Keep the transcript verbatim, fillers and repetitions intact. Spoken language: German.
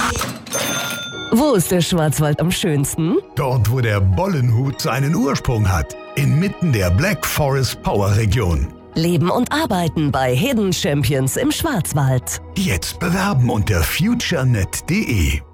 Wo ist der Schwarzwald am schönsten? Dort, wo der Bollenhut seinen Ursprung hat. Inmitten der Black Forest Power Region. Leben und arbeiten bei Hidden Champions im Schwarzwald. Jetzt bewerben unter futurenet punkt de.